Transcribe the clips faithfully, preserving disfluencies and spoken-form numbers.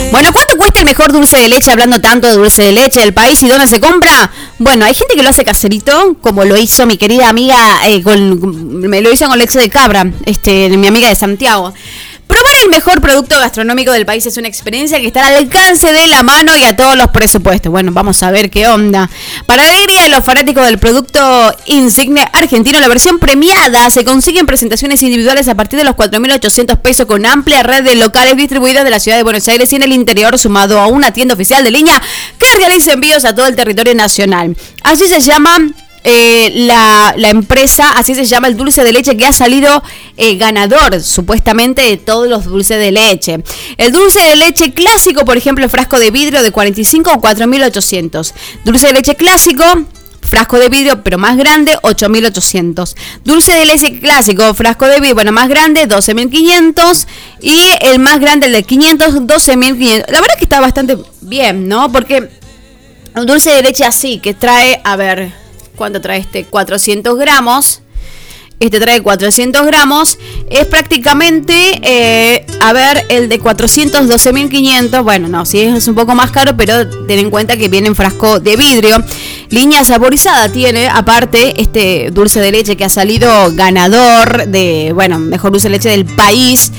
Bueno, ¿cuánto cuesta el mejor dulce de leche? Hablando tanto de dulce de leche del país y dónde se compra. Bueno, hay gente que lo hace caserito, como lo hizo mi querida amiga, eh, con, me lo hizo con leche de cabra, este, mi amiga de Santiago. Probar el mejor producto gastronómico del país es una experiencia que está al alcance de la mano y a todos los presupuestos. Bueno, vamos a ver qué onda. Para alegría de los fanáticos del producto insignia argentino, la versión premiada se consigue en presentaciones individuales a partir de los cuatro mil ochocientos pesos con amplia red de locales distribuidos de la ciudad de Buenos Aires y en el interior, sumado a una tienda oficial de línea que realiza envíos a todo el territorio nacional. Así se llama... Eh, la, la empresa, así se llama el dulce de leche que ha salido eh, ganador supuestamente de todos los dulces de leche. El dulce de leche clásico, por ejemplo, el frasco de vidrio de cuarenta y cinco o cuatro mil ochocientos. Dulce de leche clásico, frasco de vidrio pero más grande, ocho mil ochocientos. Dulce de leche clásico, frasco de vidrio, bueno, más grande, doce mil quinientos. Y el más grande, el de quinientos, doce mil quinientos. La verdad que está bastante bien, ¿no? Porque un dulce de leche así, que trae, a ver... ¿Cuánto trae este? cuatrocientos gramos. Este trae cuatrocientos gramos. Es prácticamente, eh, a ver, el de cuatrocientos, doce mil quinientos. Bueno, no, sí es un poco más caro, pero ten en cuenta que viene en frasco de vidrio. Línea saborizada tiene, aparte, este dulce de leche que ha salido ganador de, bueno, mejor dulce de leche del país.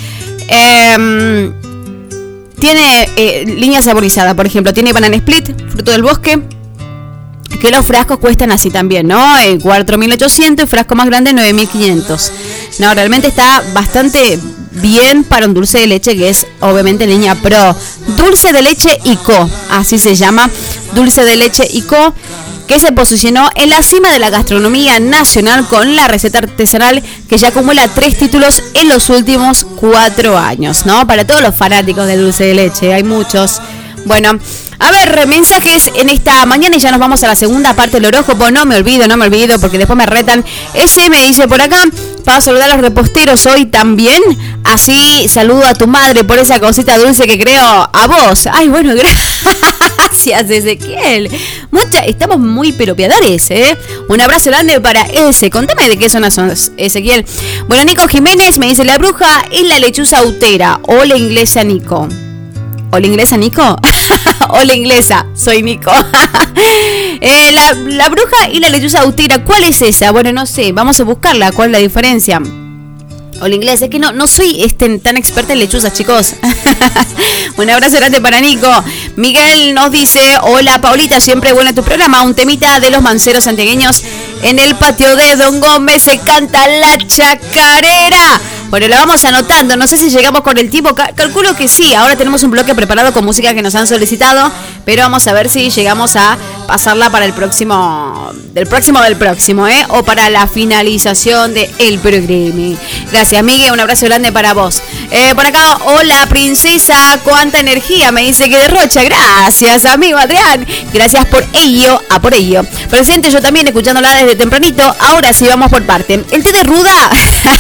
Eh, tiene eh, línea saborizada, por ejemplo, tiene banana split, fruto del bosque. Que los frascos cuestan así también, ¿no? Eh, cuatro mil ochocientos y frasco más grande nueve mil quinientos. No, realmente está bastante bien para un dulce de leche que es obviamente línea pro. Dulce de leche Ico, así se llama, dulce de leche Ico, que se posicionó en la cima de la gastronomía nacional con la receta artesanal que ya acumula tres títulos en los últimos cuatro años, ¿no? Para todos los fanáticos del dulce de leche, hay muchos. Bueno, a ver, mensajes en esta mañana y ya nos vamos a la segunda parte del horóscopo. No me olvido, no me olvido, porque después me retan. Ese me dice por acá, para saludar a los reposteros hoy también. Así saludo a tu madre por esa cosita dulce que creo a vos. Ay, bueno, gracias, Ezequiel. Mucha, estamos muy peropiadores, ¿eh? Un abrazo grande para ese. Contame de qué zona son, Ezequiel. Bueno, Nico Jiménez me dice, la bruja es la lechuza autera o la inglesa Nico. ¿Hola inglesa, Nico? Hola inglesa, soy Nico. eh, la, la bruja y la lechuza autera, ¿cuál es esa? Bueno, no sé, vamos a buscarla, ¿cuál es la diferencia? Hola inglesa, es que no, no soy este, tan experta en lechuzas, chicos. Un abrazo grande para Nico. Miguel nos dice, hola Paulita, siempre bueno en tu programa, un temita de los manceros santiagueños. En el patio de Don Gómez se canta la chacarera. Bueno, la vamos anotando, no sé si llegamos con el tiempo, calculo que sí, ahora tenemos un bloque preparado con música que nos han solicitado, pero vamos a ver si llegamos a pasarla para el próximo, del próximo del próximo, ¿eh? O para la finalización del programa. Gracias, Miguel, un abrazo grande para vos. Eh, por acá, hola princesa, cuánta energía, me dice que derrocha, gracias amigo Adrián, gracias por ello, a por ello. Presente yo también, escuchándola desde tempranito, ahora sí vamos por parte. El té de ruda...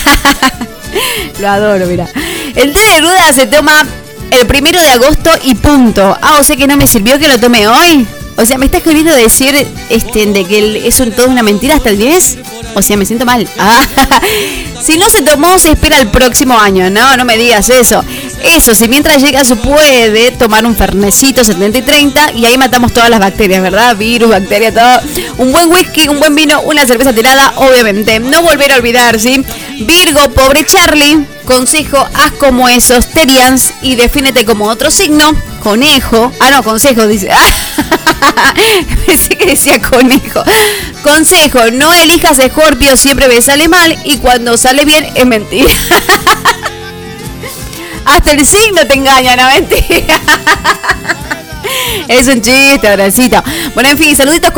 Lo adoro, mira. El té de ruda se toma el primero de agosto y punto. Ah, o sea que no me sirvió que lo tome hoy. O sea, ¿me estás queriendo decir este, de que es un, todo una mentira hasta el diez? O sea, me siento mal. Ah, si no se tomó, se espera el próximo año. No, no me digas eso. Eso, si mientras llega se puede tomar un fernecito setenta y treinta y ahí matamos todas las bacterias, ¿verdad? Virus, bacterias, todo. Un buen whisky, un buen vino, una cerveza tirada, obviamente. No volver a olvidar, ¿sí? Virgo, pobre Charlie. Consejo, haz como esos Terians y defínete como otro signo. Conejo. Ah, no, consejo, dice. Pensé que decía conejo. Consejo, no elijas Escorpio, siempre me sale mal y cuando sale bien es mentira. Hasta el signo te engaña, no mentira. Es un chiste, abracito. Bueno, en fin, saluditos.